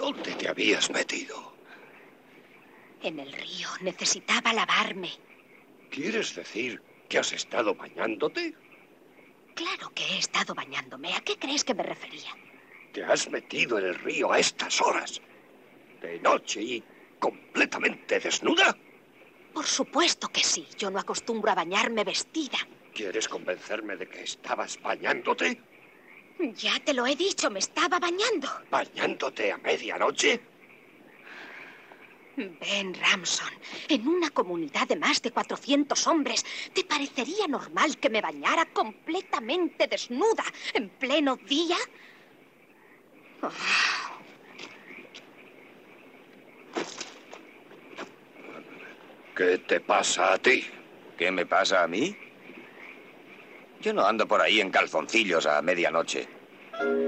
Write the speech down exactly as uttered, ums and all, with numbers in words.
¿Dónde te habías metido? En el río. Necesitaba lavarme. ¿Quieres decir que has estado bañándote? Claro que he estado bañándome. ¿A qué crees que me refería? ¿Te has metido en el río a estas horas? ¿De noche y completamente desnuda? Por supuesto que sí. Yo no acostumbro a bañarme vestida. ¿Quieres convencerme de que estabas bañándote? Ya te lo he dicho, me estaba bañando. ¿Bañándote a medianoche? Ben Ramson, en una comunidad de más de cuatrocientos hombres, ¿te parecería normal que me bañara completamente desnuda en pleno día? Oh. ¿Qué te pasa a ti? ¿Qué me pasa a mí? Yo no ando por ahí en calzoncillos a medianoche.